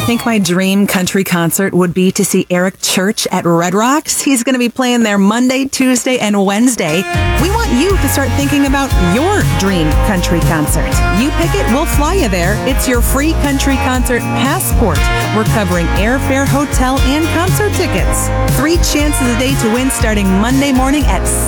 think my dream country concert would be to see Eric Church at Red Rocks. He's going to be playing there Monday, Tuesday, and Wednesday. We want you to start thinking about your dream country concert. You pick it, we'll fly you there. It's your free country concert passport. We're covering airfare, hotel, and concert tickets. 3 chances a day to win starting Monday morning at